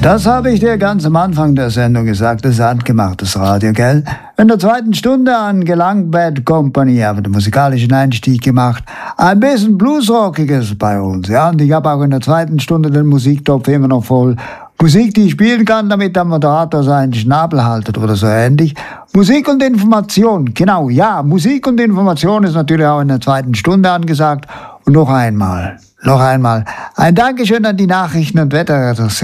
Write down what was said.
Das habe ich dir ganz am Anfang der Sendung gesagt, das ist handgemachtes Radio, gell? In der zweiten Stunde angelangt, Bad Company, habe den musikalischen Einstieg gemacht. Ein bisschen Bluesrockiges bei uns, ja? Und ich habe auch in der zweiten Stunde den Musiktopf immer noch voll. Musik, die ich spielen kann, damit der Moderator seinen Schnabel haltet oder so ähnlich. Musik und Information, genau, ja, Musik und Information ist natürlich auch in der zweiten Stunde angesagt. Und noch einmal, ein Dankeschön an die Nachrichten- und Wetterredaktion